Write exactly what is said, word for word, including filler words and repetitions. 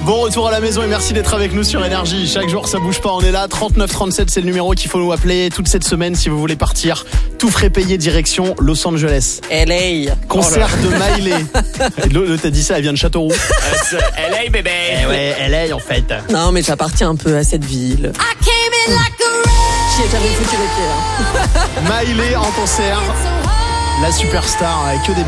Bon retour à la maison et merci d'être avec nous sur Énergie. Chaque jour ça bouge pas, on est là. trente-neuf trente-sept, c'est le numéro qu'il faut nous appeler toute cette semaine si vous voulez partir. Tout frais payé direction Los Angeles. L A. Concert oh de Miley. L'autre t'as dit ça, elle vient de Châteauroux. Euh, L A bébé. Eh ouais, L A en fait. Non mais j'appartiens un peu à cette ville. J'y ai jamais foutu les pieds. Hein. Miley en concert. La superstar avec que des